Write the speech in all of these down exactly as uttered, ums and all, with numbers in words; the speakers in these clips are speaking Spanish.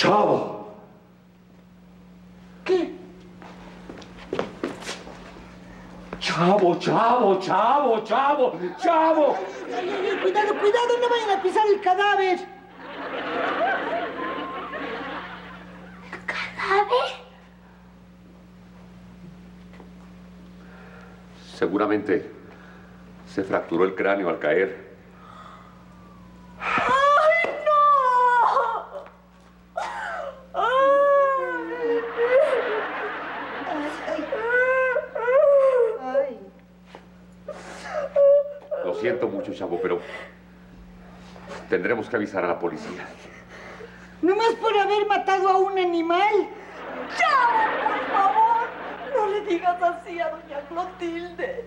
¡Chavo! ¿Qué? ¡Chavo, chavo, chavo, chavo, chavo! Ay, ay, ay, cuidado, cuidado, no vayan a pisar el cadáver. ¿Cadáver? Seguramente se fracturó el cráneo al caer. ¡Ay, no! Ay. Lo siento mucho, chavo, pero tendremos que avisar a la policía. ¿Nomás por haber matado a un animal? ¡Chavo, por favor! No le digas así a doña Clotilde.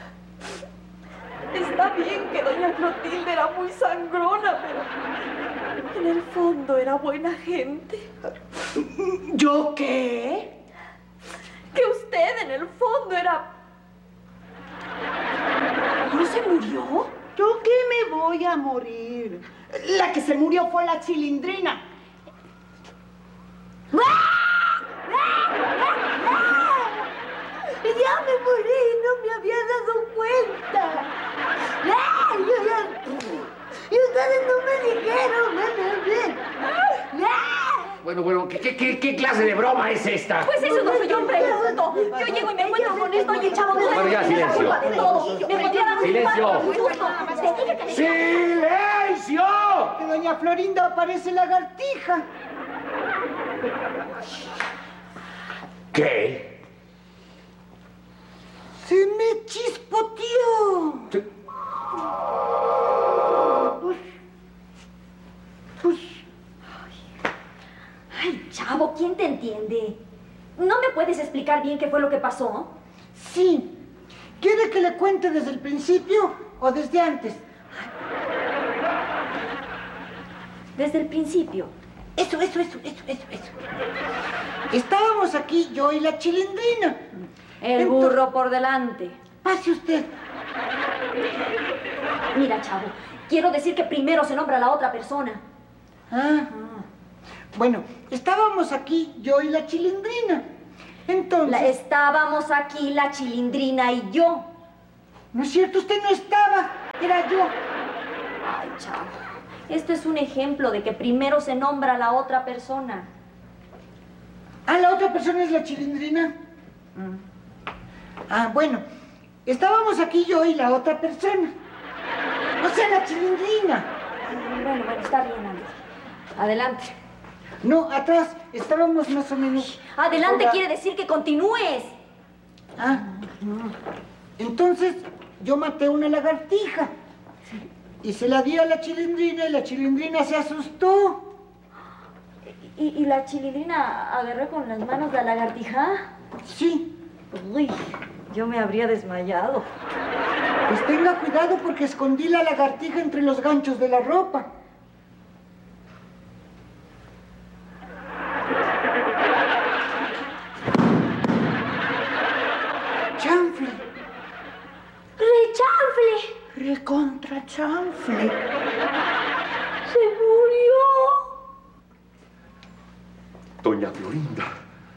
Está bien que doña Clotilde era muy sangrona, pero en el fondo era buena gente. ¿Yo qué? Que usted en el fondo era... ¿No se murió? ¿Yo qué me voy a morir? La que se murió fue la Chilindrina. Ya me morí, no me había dado cuenta. Y ustedes no me dijeron, ven, Bueno, bueno, ¿qué, qué, qué clase de broma es esta? Pues eso no soy yo, pregunto. Yo llego y me encuentro con esto y el chavo... Bueno, ya, silencio. De todo. Me podría dar un Silencio. infarto muy justo. Decirle que me... ¡Silencio! Que doña Florinda parece lagartija. ¿Qué? Se me chispoteó. ¿Qué? Pues, pues, Ay, chavo, ¿quién te entiende? ¿No me puedes explicar bien qué fue lo que pasó? sí. ¿Quiere que le cuente desde el principio o desde antes? Desde el principio. Eso, eso, eso, eso, eso, eso. Estábamos aquí yo y la Chilindrina. El burro por delante. Pase usted. Mira, chavo, quiero decir que primero se nombra a la otra persona. Ah. Bueno, estábamos aquí yo y la Chilindrina. Entonces... La, estábamos aquí la Chilindrina y yo. No es cierto, usted no estaba. Era yo. Ay, chavo, esto es un ejemplo de que primero se nombra a la otra persona. Ah, la otra persona es la Chilindrina. Mm. Ah, bueno. Estábamos aquí yo y la otra persona. O sea, la Chilindrina. Bueno, bueno, está bien, Andy. Adelante. No, atrás. Estábamos más o menos... Adelante Hola. quiere decir que continúes. Ah. Entonces, yo maté una lagartija. Y se la di a la Chilindrina y la Chilindrina se asustó. ¿Y, y la Chilindrina agarró con las manos la lagartija? Sí. Uy, yo me habría desmayado. Pues tenga cuidado porque escondí la lagartija entre los ganchos de la ropa. ¡Chanfle! ¡Rechanfle! ¡Recontra chanfle! ¡Se murió! Doña Florinda.